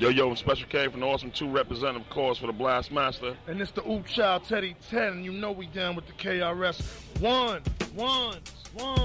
Yo, Special K from the Awesome 2 representative cause for the Blastmaster. And it's the Oop Child Teddy 10, and you know we down with the KRS. One.